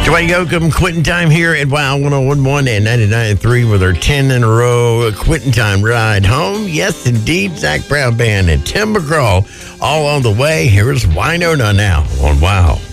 Dwayne Yoakam, Quitting Time here at WOW 101.1 and 99.3 with our 10 in a row Quitting Time ride home. Yes, indeed, Zach Brown Band and Tim McGraw all on the way. Here's Wynonna now on WOW.